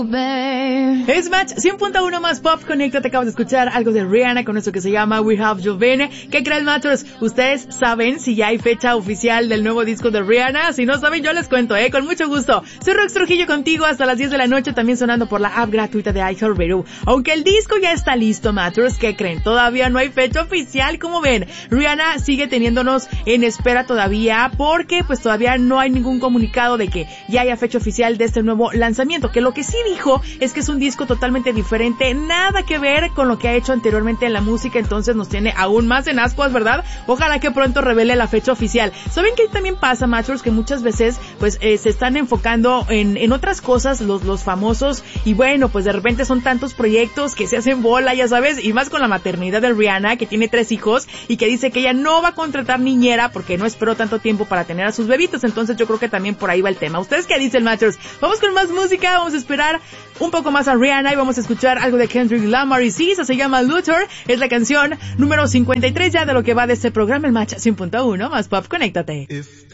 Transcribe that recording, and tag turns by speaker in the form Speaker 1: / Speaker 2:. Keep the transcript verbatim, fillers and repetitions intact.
Speaker 1: Es Match cien punto uno más Pop Connecta. Te acabas de escuchar algo de Rihanna con esto que se llama We Have You Been. ¿Qué creen, Matchers? ¿Ustedes saben si ya hay fecha oficial del nuevo disco de Rihanna? Si no saben, yo les cuento, eh, con mucho gusto. Soy Rox Trujillo contigo hasta las diez de la noche, también sonando por la app gratuita de iHeartRadio. Aunque el disco ya está listo, Matchers, ¿qué creen? Todavía no hay fecha oficial, como ven. Rihanna sigue teniéndonos en espera todavía porque pues todavía no hay ningún comunicado de que ya haya fecha oficial de este nuevo lanzamiento, que lo que sí dijo es que es un disco totalmente diferente, nada que ver con lo que ha hecho anteriormente en la música, entonces nos tiene aún más en ascuas, ¿verdad? Ojalá que pronto revele la fecha oficial. ¿Saben qué también pasa, Matchers? Que muchas veces pues eh, se están enfocando en, en otras cosas los, los famosos, y bueno, pues de repente son tantos proyectos que se hacen bola, ya sabes, y más con la maternidad de Rihanna, que tiene tres hijos y que dice que ella no va a contratar niñera porque no esperó tanto tiempo para tener a sus bebitos, entonces yo creo que también por ahí va el tema. ¿Ustedes qué dicen, Matchers? Vamos con más música, vamos a esperar un poco más a Rihanna y vamos a escuchar algo de Kendrick Lamar, y sí, eso se llama Luther, es la canción número cincuenta y tres ya de lo que va de este programa, el Match cien punto uno más Pop, conéctate.